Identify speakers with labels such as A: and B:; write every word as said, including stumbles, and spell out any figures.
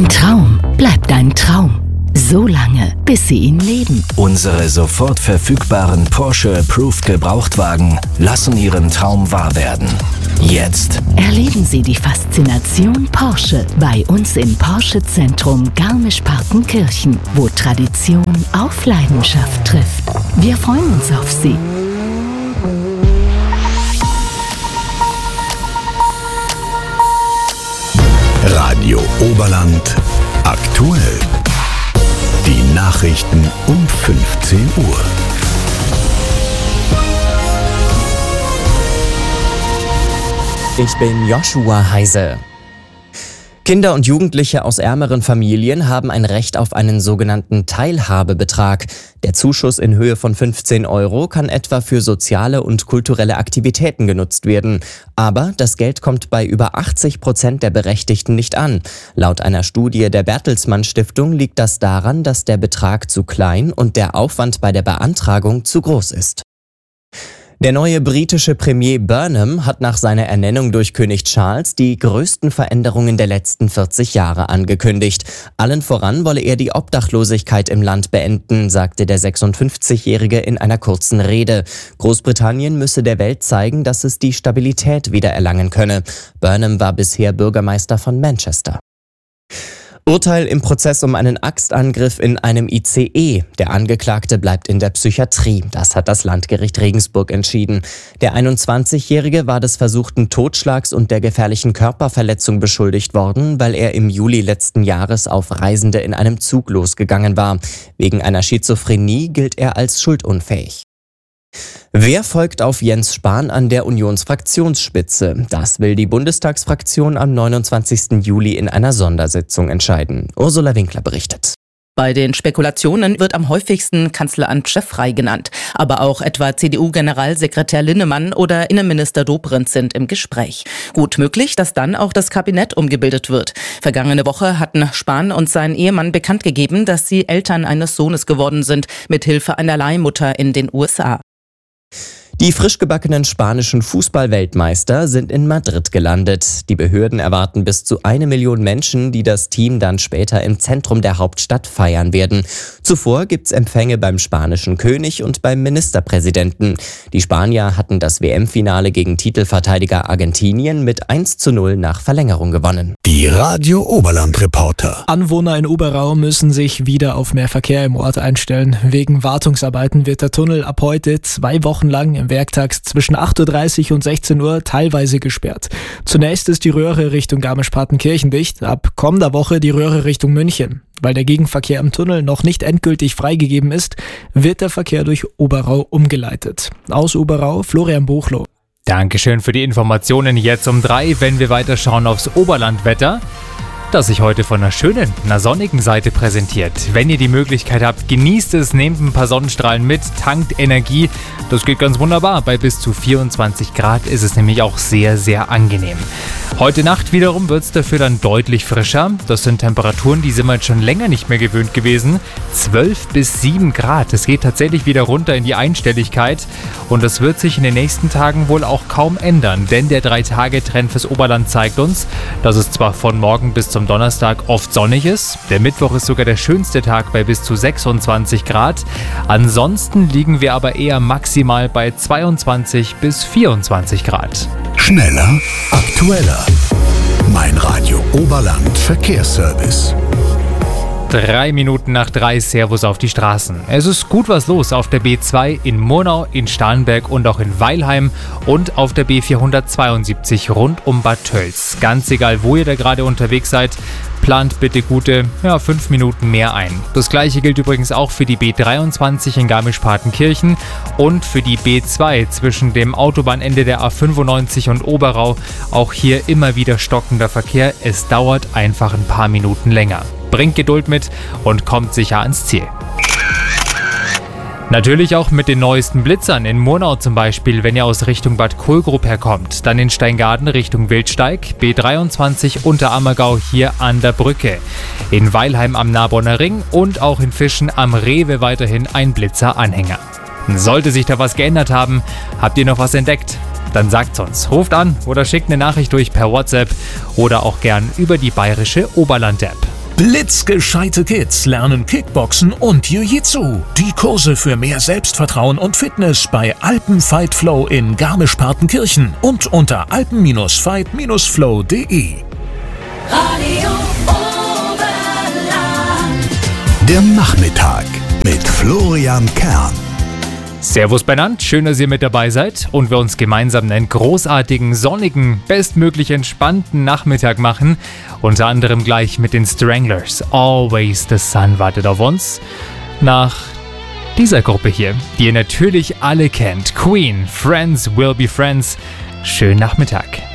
A: Traum bleibt ein Traum. So lange, bis Sie ihn leben.
B: Unsere sofort verfügbaren Porsche Approved Gebrauchtwagen lassen Ihren Traum wahr werden. Jetzt
A: Erleben Sie die Faszination Porsche bei uns im Porsche Zentrum Garmisch-Partenkirchen, wo Tradition auf Leidenschaft trifft. Wir freuen uns auf Sie.
C: Radio Oberland aktuell. Die Nachrichten um fünfzehn Uhr.
D: Ich bin Joshua Heise. Kinder und Jugendliche aus ärmeren Familien haben ein Recht auf einen sogenannten Teilhabebetrag. Der Zuschuss in Höhe von fünfzehn Euro kann etwa für soziale und kulturelle Aktivitäten genutzt werden. Aber das Geld kommt bei über achtzig Prozent der Berechtigten nicht an. Laut einer Studie der Bertelsmann Stiftung liegt das daran, dass der Betrag zu klein und der Aufwand bei der Beantragung zu groß ist. Der neue britische Premier Burnham hat nach seiner Ernennung durch König Charles die größten Veränderungen der letzten vierzig Jahre angekündigt. Allen voran wolle er die Obdachlosigkeit im Land beenden, sagte der sechsundfünfzigjährige in einer kurzen Rede. Großbritannien müsse der Welt zeigen, dass es die Stabilität wiedererlangen könne. Burnham war bisher Bürgermeister von Manchester. Urteil im Prozess um einen Axtangriff in einem I C E. Der Angeklagte bleibt in der Psychiatrie. Das hat das Landgericht Regensburg entschieden. Der einundzwanzigjährige war des versuchten Totschlags und der gefährlichen Körperverletzung beschuldigt worden, weil er im Juli letzten Jahres auf Reisende in einem Zug losgegangen war. Wegen einer Schizophrenie gilt er als schuldunfähig. Wer folgt auf Jens Spahn an der Unionsfraktionsspitze? Das will die Bundestagsfraktion am neunundzwanzigsten Juli in einer Sondersitzung entscheiden. Ursula Winkler berichtet.
E: Bei den Spekulationen wird am häufigsten Kanzleramt Chef genannt. Aber auch etwa C D U-Generalsekretär Linnemann oder Innenminister Dobrindt sind im Gespräch. Gut möglich, dass dann auch das Kabinett umgebildet wird. Vergangene Woche hatten Spahn und sein Ehemann bekannt gegeben, dass sie Eltern eines Sohnes geworden sind, mit Hilfe einer Leihmutter in den U S A.
D: Die frisch gebackenen spanischen Fußball-Weltmeister sind in Madrid gelandet. Die Behörden erwarten bis zu eine Million Menschen, die das Team dann später im Zentrum der Hauptstadt feiern werden. Zuvor gibt's Empfänge beim spanischen König und beim Ministerpräsidenten. Die Spanier hatten das W M-Finale gegen Titelverteidiger Argentinien mit eins zu null nach Verlängerung gewonnen.
C: Die Radio Oberland Reporter.
F: Anwohner in Oberau müssen sich wieder auf mehr Verkehr im Ort einstellen. Wegen Wartungsarbeiten wird der Tunnel ab heute zwei Wochen lang im werktags zwischen acht Uhr dreißig und sechzehn Uhr teilweise gesperrt. Zunächst ist die Röhre Richtung Garmisch-Partenkirchen dicht, ab kommender Woche die Röhre Richtung München. Weil der Gegenverkehr im Tunnel noch nicht endgültig freigegeben ist, wird der Verkehr durch Oberau umgeleitet. Aus Oberau, Florian Buchloh.
G: Dankeschön für die Informationen. Jetzt um drei, wenn wir weiterschauen aufs Oberlandwetter, das sich heute von einer schönen, einer sonnigen Seite präsentiert. Wenn ihr die Möglichkeit habt, genießt es, nehmt ein paar Sonnenstrahlen mit, tankt Energie. Das geht ganz wunderbar. Bei bis zu vierundzwanzig Grad ist es nämlich auch sehr, sehr angenehm. Heute Nacht wiederum wird es dafür dann deutlich frischer. Das sind Temperaturen, die sind wir jetzt schon länger nicht mehr gewöhnt gewesen. zwölf bis sieben Grad. Es geht tatsächlich wieder runter in die Einstelligkeit. Und das wird sich in den nächsten Tagen wohl auch kaum ändern. Denn der drei-Tage-Trend fürs Oberland zeigt uns, dass es zwar von morgen bis zum Donnerstag oft sonnig ist. Der Mittwoch ist sogar der schönste Tag bei bis zu sechsundzwanzig Grad. Ansonsten liegen wir aber eher maximal bei zweiundzwanzig bis vierundzwanzig Grad.
C: Schneller, aktueller. Mein Radio Oberland Verkehrsservice.
G: Drei Minuten nach drei, Servus auf die Straßen. Es ist gut was los auf der B zwei in Murnau, in Starnberg und auch in Weilheim und auf der B vierhundertzweiundsiebzig rund um Bad Tölz. Ganz egal, wo ihr da gerade unterwegs seid, plant bitte gute ja, fünf Minuten mehr ein. Das gleiche gilt übrigens auch für die B dreiundzwanzig in Garmisch-Partenkirchen und für die B zwei zwischen dem Autobahnende der A fünfundneunzig und Oberau. Auch hier immer wieder stockender Verkehr. Es dauert einfach ein paar Minuten länger. Bringt Geduld mit und kommt sicher ans Ziel. Natürlich auch mit den neuesten Blitzern. In Murnau zum Beispiel, wenn ihr aus Richtung Bad Kohlgrub herkommt. Dann in Steingaden Richtung Wildsteig, B dreiundzwanzig Unterammergau hier an der Brücke. In Weilheim am Narbonner Ring und auch in Fischen am Rewe weiterhin ein Blitzer-Anhänger. Sollte sich da was geändert haben, habt ihr noch was entdeckt? Dann sagt's uns. Ruft an oder schickt eine Nachricht durch per WhatsApp oder auch gern über die bayerische Oberland-App.
H: Blitzgescheite Kids lernen Kickboxen und Jiu-Jitsu. Die Kurse für mehr Selbstvertrauen und Fitness bei Alpen Fight Flow in Garmisch-Partenkirchen und unter alpen Fight Flow punkt de.
C: Radio Oberland. Der Nachmittag mit Florian Kern.
G: Servus benannt, schön, dass ihr mit dabei seid und wir uns gemeinsam einen großartigen, sonnigen, bestmöglich entspannten Nachmittag machen. Unter anderem gleich mit den Stranglers. Always the Sun wartet auf uns. Nach dieser Gruppe hier, die ihr natürlich alle kennt. Queen, Friends will be friends. Schönen Nachmittag.